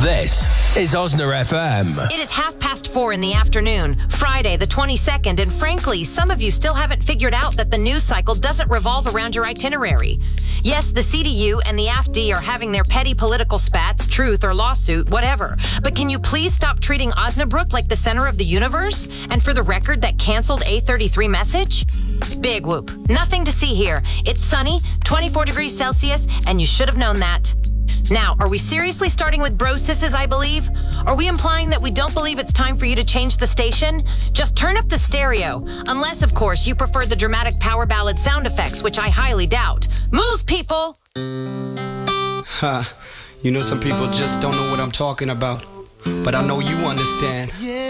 This is Osner FM. It is 4:30 in the afternoon, Friday the 22nd, and frankly, some of you still haven't figured out that the news cycle doesn't revolve around your itinerary. Yes, the CDU and the AfD are having their petty political spats, truth or lawsuit, whatever. But can you please stop treating Osnabrück like the center of the universe? And for the record, that canceled A33 message? Big whoop. Nothing to see here. It's sunny, 24 degrees Celsius, and you should have known that. Now, are we seriously starting with bro sisses, I believe? Are we implying that we don't believe it's time for you to change the station? Just turn up the stereo. Unless, of course, you prefer the dramatic power ballad sound effects, which I highly doubt. Move, people! You know, some people just don't know what I'm talking about. But I know you understand.